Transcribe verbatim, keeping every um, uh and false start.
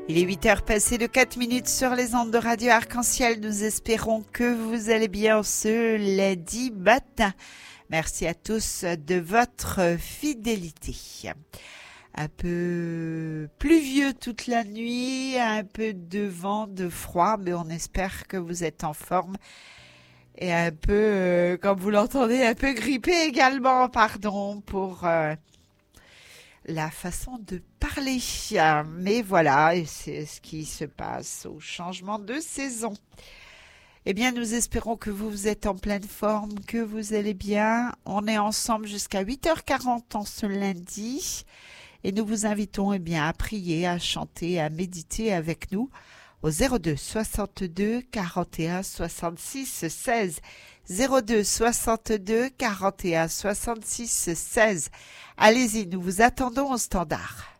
Il est huit heures passées de quatre minutes sur les ondes de Radio Arc-en-Ciel. Nous espérons que vous allez bien ce lundi matin. Merci à tous de votre fidélité. Un peu pluvieux toute la nuit, un peu de vent, de froid, mais on espère que vous êtes en forme. Et un peu, euh, comme vous l'entendez, un peu grippé également, pardon, pour... Euh, la façon de parler. Mais voilà, c'est ce qui se passe au changement de saison. Eh bien, nous espérons que vous êtes en pleine forme, que vous allez bien. On est ensemble jusqu'à huit heures quarante en ce lundi. Et nous vous invitons eh bien, à prier, à chanter, à méditer avec nous au zéro deux soixante-deux quarante et un soixante-six seize. zéro deux soixante-deux quarante et un soixante-six seize. Allez-y, nous vous attendons au standard.